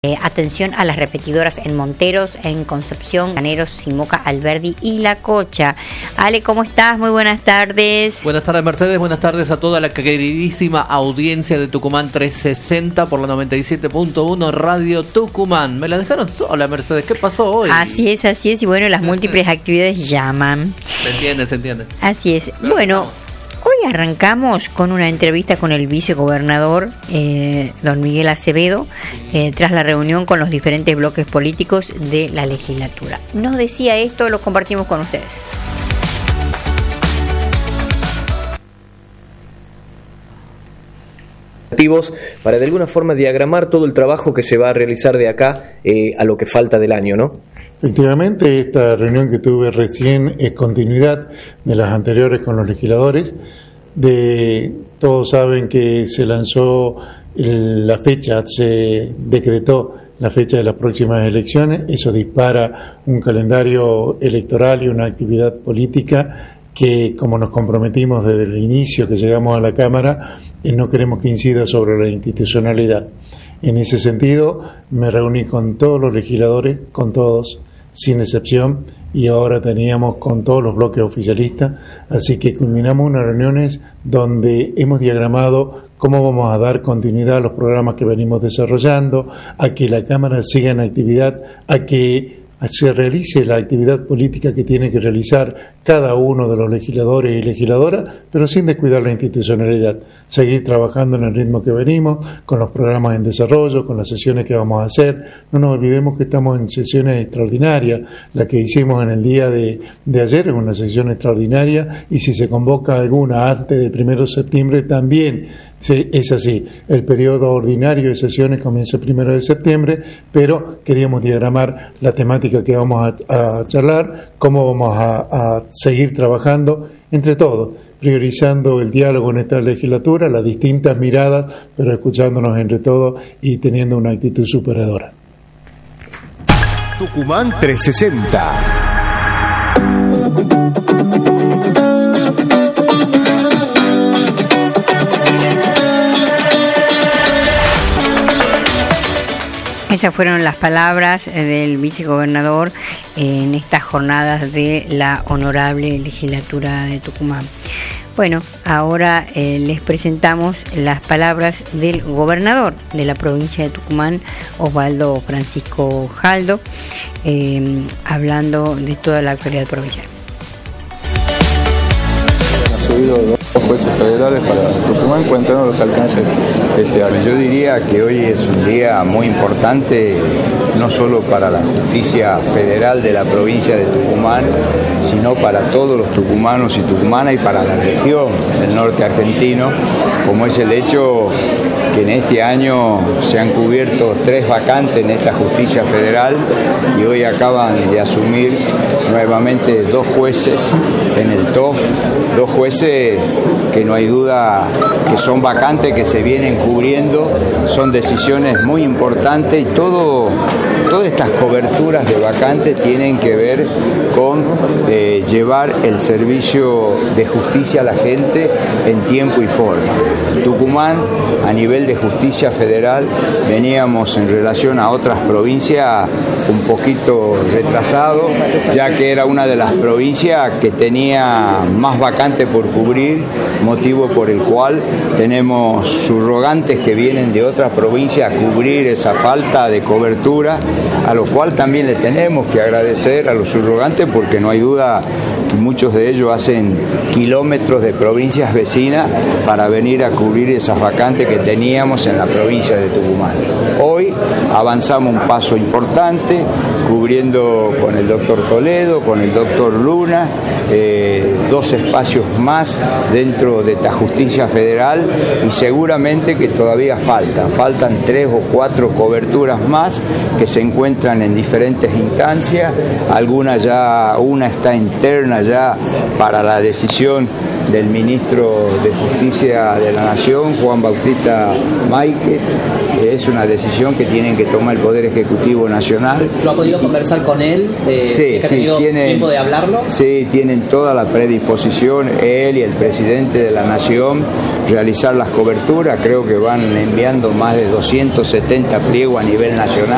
Atención a las repetidoras en Monteros, en Concepción, Llaneros, Simoca, Alberdi y La Cocha. Ale, ¿cómo estás? Muy buenas tardes. Buenas tardes, Mercedes. Buenas tardes a toda la queridísima audiencia de Tucumán 360 por la 97.1 Radio Tucumán. Me la dejaron sola, Mercedes. ¿Qué pasó hoy? Así es. Y bueno, las múltiples actividades llaman. Se entiende. Así es. Bueno, hoy arrancamos con una entrevista con el vicegobernador, don Miguel Acevedo, tras la reunión con los diferentes bloques políticos de la legislatura. Nos decía esto, lo compartimos con ustedes. Para de alguna forma diagramar todo el trabajo que se va a realizar de acá a lo que falta del año, ¿no? Efectivamente, esta reunión que tuve recién es continuidad de las anteriores con los legisladores. Todos saben que se lanzó la fecha, se decretó la fecha de las próximas elecciones. Eso dispara un calendario electoral y una actividad política que, como nos comprometimos desde el inicio que llegamos a la Cámara, no queremos que incida sobre la institucionalidad. En ese sentido, me reuní con todos los legisladores, con todos, sin excepción, y ahora teníamos con todos los bloques oficialistas, así que culminamos unas reuniones donde hemos diagramado cómo vamos a dar continuidad a los programas que venimos desarrollando, a que la Cámara siga en actividad, a que se realice la actividad política que tiene que realizar cada uno de los legisladores y legisladoras, pero sin descuidar la institucionalidad. Seguir trabajando en el ritmo que venimos, con los programas en desarrollo, con las sesiones que vamos a hacer. No nos olvidemos que estamos en sesiones extraordinarias. La que hicimos en el día de ayer es una sesión extraordinaria, y si se convoca alguna antes del 1 de septiembre también es así. El periodo ordinario de sesiones comienza el 1 de septiembre, pero queríamos diagramar la temática que vamos a charlar, cómo vamos a seguir trabajando entre todos, priorizando el diálogo en esta legislatura, las distintas miradas, pero escuchándonos entre todos y teniendo una actitud superadora. Tucumán 360. Esas fueron las palabras del vicegobernador en estas jornadas de la honorable legislatura de Tucumán. Bueno, ahora les presentamos las palabras del gobernador de la provincia de Tucumán, Osvaldo Francisco Jaldo, hablando de toda la actualidad provincial. Subido 2 jueces federales para Tucumán, cuéntanos los alcances de este año. Yo diría que hoy es un día muy importante, no solo para la justicia federal de la provincia de Tucumán, sino para todos los tucumanos y tucumanas, y para la región del norte argentino, como es el hecho que en este año se han cubierto 3 vacantes en esta justicia federal, y hoy acaban de asumir nuevamente 2 jueces en el TOF, 2 jueces que no hay duda que son vacantes que se vienen cubriendo, son decisiones muy importantes, y todas estas coberturas de vacantes tienen que ver con llevar el servicio de justicia a la gente en tiempo y forma. Tucumán, a nivel de justicia federal, veníamos en relación a otras provincias un poquito retrasado, ya que era una de las provincias que tenía más vacantes por cubrir, motivo por el cual tenemos subrogantes que vienen de otras provincias a cubrir esa falta de cobertura, a lo cual también le tenemos que agradecer a los subrogantes, porque no hay duda que muchos de ellos hacen kilómetros de provincias vecinas para venir a cubrir esas vacantes que teníamos en la provincia de Tucumán. Hoy avanzamos un paso importante, cubriendo con el doctor Toledo, con el doctor Luna, 2 espacios más dentro de esta justicia federal, y seguramente que todavía faltan 3 o 4 coberturas más que se encuentran en diferentes instancias. Una está interna ya para la decisión del ministro de Justicia de la Nación, Juan Bautista Maike. Es una decisión que tienen que tomar el Poder Ejecutivo Nacional. ¿Lo ha podido conversar con él? Sí, ¿Ha tenido tiempo de hablarlo? Sí, tienen toda la predisposición, él y el presidente de la Nación, realizar las coberturas. Creo que van enviando más de 270 pliegos a nivel nacional.